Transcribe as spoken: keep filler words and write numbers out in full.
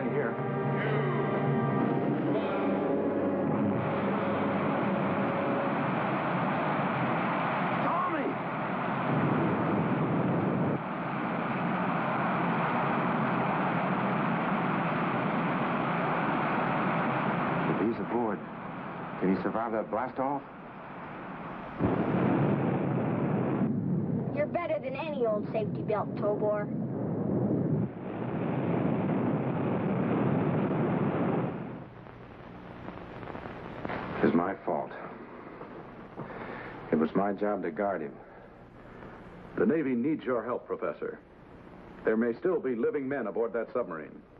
any here. He's aboard. Can he survive that blast-off? You're better than any old safety belt, Tobor. It's my fault. It was my job to guard him. The Navy needs your help, Professor. There may still be living men aboard that submarine.